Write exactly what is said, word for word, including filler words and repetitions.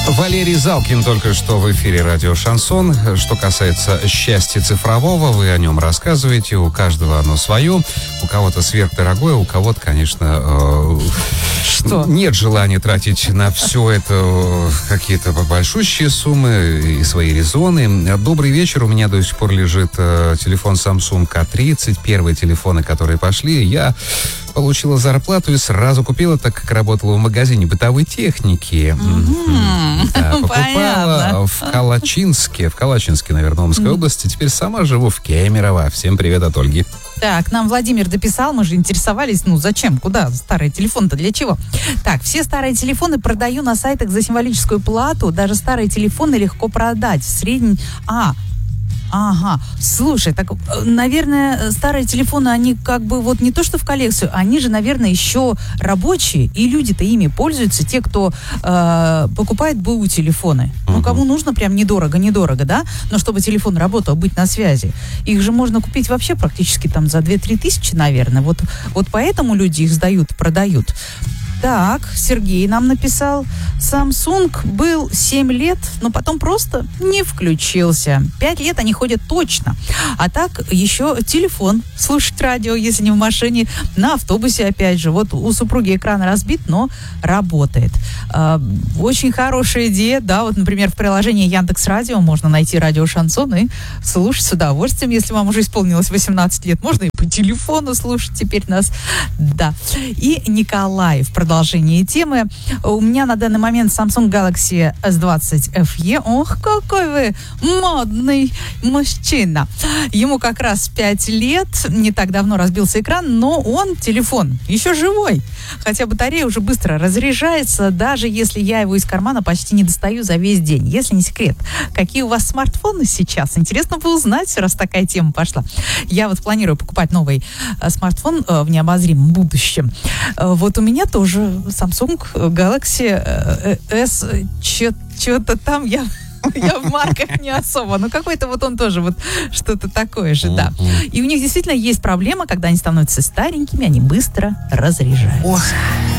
Валерий Залкин только что в эфире радио «Шансон». Что касается счастья цифрового, вы о нем рассказываете. У каждого оно свое. У кого-то сверхдорогое, у кого-то, конечно, э, что? Нет желания тратить на все это какие-то большущие суммы и свои резоны. Добрый вечер. У меня до сих пор лежит э, телефон Samsung ка тридцать. Первые телефоны, которые пошли. Я получила зарплату и сразу купила, так как работала в магазине бытовой техники. Mm-hmm. Да, покупала Понятно. в Калачинске, в Калачинске, наверное, Омской mm-hmm. области. Теперь сама живу в Кемерово. Всем привет от Ольги. Так, нам Владимир дописал, мы же интересовались, ну зачем, куда старый телефон-то, для чего? Так, все старые телефоны продаю на сайтах за символическую плату, даже старые телефоны легко продать. В среднем... А, ага, слушай, так, наверное, старые телефоны, они как бы вот не то что в коллекцию, они же, наверное, еще рабочие, и люди-то ими пользуются, те, кто э, покупает БУ телефоны. Uh-huh. Ну, кому нужно прям недорого-недорого, да? Но чтобы телефон работал, быть на связи. Их же можно купить вообще практически там за две-три тысячи, наверное. Вот, вот поэтому люди их сдают, продают. Так, Сергей нам написал, Samsung был семь лет, но потом просто не включился. пять лет они ходят точно. А так еще телефон, слушать радио, если не в машине, на автобусе опять же. Вот у супруги экран разбит, но работает. Э, очень хорошая идея, да, вот, например, в приложении Яндекс.Радио можно найти радио «Шансон» и слушать с удовольствием, если вам уже исполнилось восемнадцать лет. Можно и по телефону слушать теперь нас. Да. И Николай в продолжении темы. У меня на данный момент Samsung Galaxy эс двадцать эф и. Ох, какой вы модный мужчина. Ему как раз пять лет. Не так давно разбился экран, но он, телефон, еще живой. Хотя батарея уже быстро разряжается, даже если я его из кармана почти не достаю за весь день. Если не секрет, какие у вас смартфоны сейчас? Интересно бы узнать, раз такая тема пошла. Я вот планирую покупать новый э, смартфон э, в необозримом будущем. Э, вот у меня тоже Samsung Galaxy S, что-то там я... Я в марках не особо, но какой-то вот он тоже вот что-то такое же, да. И у них действительно есть проблема, когда они становятся старенькими, они быстро разряжаются.